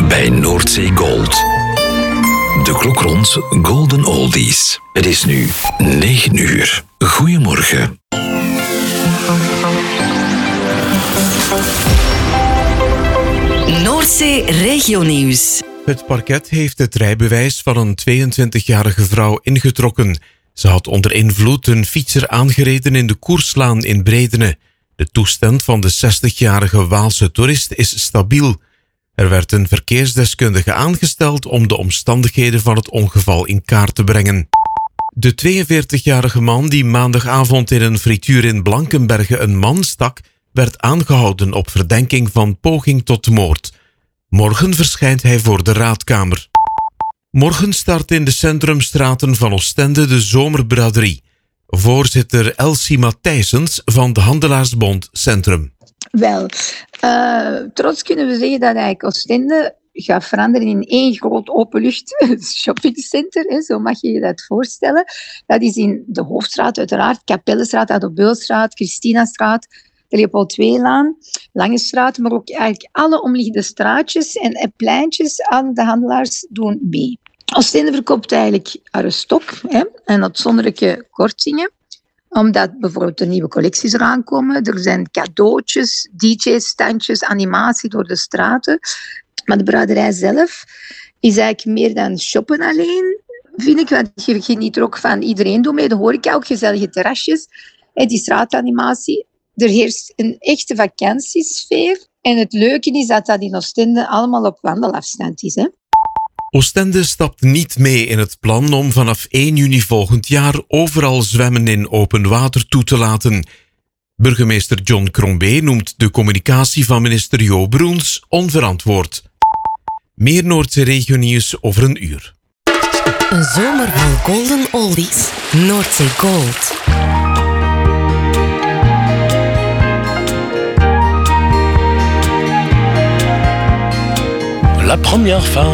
bij Noordzee Gold. De klok rond Golden Oldies. Het is nu 9 uur. Goedemorgen. Noordzee Regionieuws. Het parket heeft het rijbewijs van een 22-jarige vrouw ingetrokken. Ze had onder invloed een fietser aangereden in de Koerslaan in Bredene. De toestand van de 60-jarige Waalse toerist is stabiel. Er werd een verkeersdeskundige aangesteld om de omstandigheden van het ongeval in kaart te brengen. De 42-jarige man die maandagavond in een frituur in Blankenberge een man stak, werd aangehouden op verdenking van poging tot moord. Morgen verschijnt hij voor de raadkamer. Morgen start in de centrumstraten van Oostende de zomerbraderie. Voorzitter Elsie Matthijsens van de Handelaarsbond Centrum. Wel, trots kunnen we zeggen dat eigenlijk Oostende gaat veranderen in één groot openlucht shoppingcenter. Zo mag je je dat voorstellen. Dat is in de Hoofdstraat uiteraard, Kapellenstraat, Adobeelstraat, Christinastraat, de Leopold II-laan, Lange Straat, maar ook eigenlijk alle omliggende straatjes en pleintjes aan de handelaars doen mee. Oostende verkoopt eigenlijk haar stok en uitzonderlijke kortingen, omdat bijvoorbeeld de nieuwe collecties eraan komen. Er zijn cadeautjes, DJ-standjes, animatie door de straten. Maar de braderij zelf is eigenlijk meer dan shoppen alleen, vind ik. Want je geniet er ook van, iedereen doet mee. De horeca, ook gezellige terrasjes. Die straatanimatie. Er heerst een echte vakantiesfeer. En het leuke is dat dat in Oostende allemaal op wandelafstand is. Oostende stapt niet mee in het plan om vanaf 1 juni volgend jaar overal zwemmen in open water toe te laten. Burgemeester John Crombé noemt de communicatie van minister Jo Broens onverantwoord. Meer Noordzee Regionieuws over een uur. Een zomer van Golden Oldies. Noordzee Gold. La première fois